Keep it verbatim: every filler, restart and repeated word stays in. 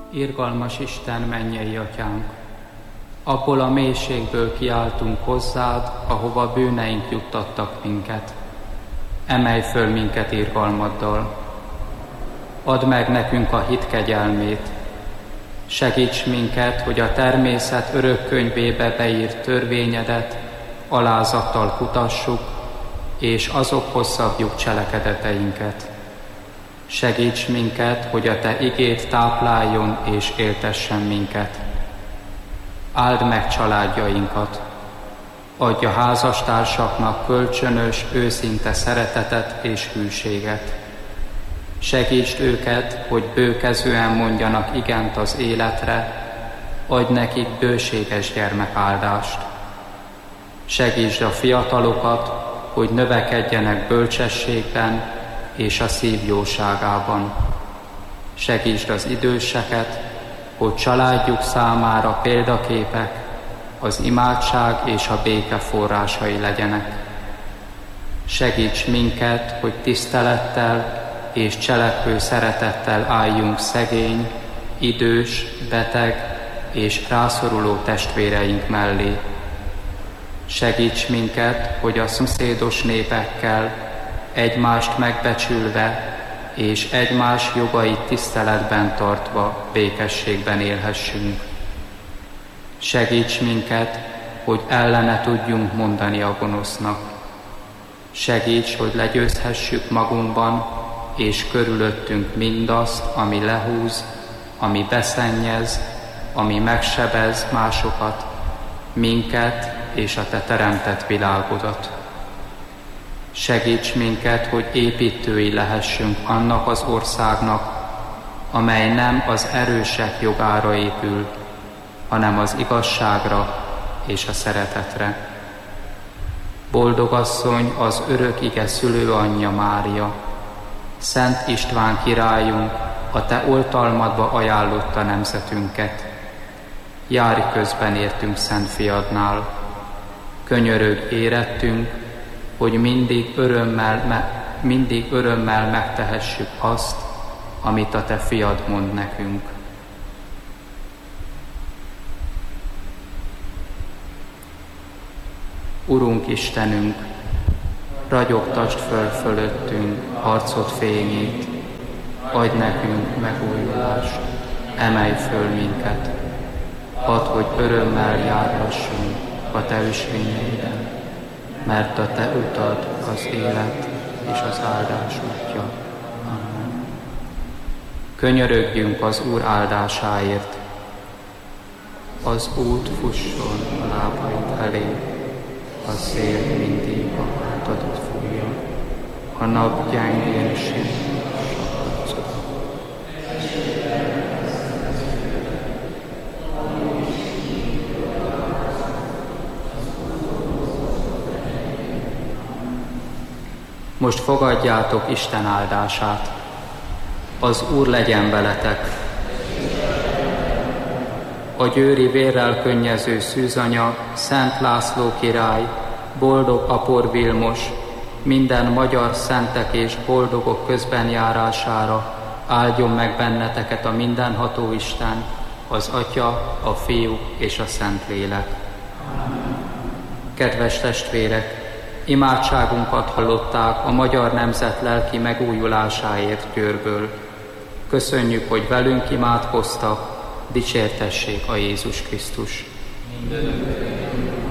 Irgalmas Isten, mennyei Atyánk! Abból a mélységből kiáltunk hozzád, ahova bűneink juttattak minket. Emelj föl minket irgalmaddal. Add meg nekünk a hit kegyelmét. Segíts minket, hogy a természet örök könyvébe beírt törvényedet alázattal kutassuk, és azokhoz szabjuk cselekedeteinket. Segíts minket, hogy a Te igéd tápláljon és éltessen minket. Áld meg családjainkat. Adj a házastársaknak kölcsönös, őszinte szeretetet és hűséget. Segítsd őket, hogy bőkezően mondjanak igent az életre, adj nekik bőséges gyermekáldást. Segítsd a fiatalokat, hogy növekedjenek bölcsességben és a szív jóságában. Segítsd az időseket, hogy családjuk számára példaképek, az imádság és a béke forrásai legyenek. Segíts minket, hogy tisztelettel és cselekvő szeretettel álljunk szegény, idős, beteg és rászoruló testvéreink mellé. Segíts minket, hogy a szomszédos népekkel egymást megbecsülve és egymás jogait tiszteletben tartva békességben élhessünk. Segíts minket, hogy ellene tudjunk mondani a gonosznak. Segíts, hogy legyőzhessük magunkban és körülöttünk mindazt, ami lehúz, ami beszennyez, ami megsebez másokat, minket és a Te teremtett világodat. Segíts minket, hogy építői lehessünk annak az országnak, amely nem az erősek jogára épül, hanem az igazságra és a szeretetre. Boldog asszony, az örök ige szülőanyja Mária, Szent István királyunk, a Te oltalmadba ajánlotta nemzetünket. Járj közben értünk Szent Fiadnál, könyörögj érettünk, hogy mindig örömmel, me, mindig örömmel megtehessük azt, amit a Te Fiad mond nekünk. Urunk Istenünk, ragyogtasd föl fölöttünk arcod fényét, adj nekünk megújulást, emelj föl minket, add, hogy örömmel járhassunk a Te ösvényeiden, mert a Te utad az élet és az áldás útja. Amen. Könyörögjünk az Úr áldásáért. Az út fusson a lábaid elé, a szél mindig a hátadat fújja, a nap gyengén sír. Most fogadjátok Isten áldását. Az Úr legyen veletek. A győri vérrel könnyező szűzanya, Szent László király, boldog Apor Vilmos, minden magyar szentek és boldogok közbenjárására áldjon meg benneteket a mindenható Isten, az Atya, a Fiú és a Szentlélek. Kedves testvérek, imádságunkat hallották a magyar nemzet lelki megújulásáért Győrből. Köszönjük, hogy velünk imádkoztak, dicsértessék a Jézus Krisztus.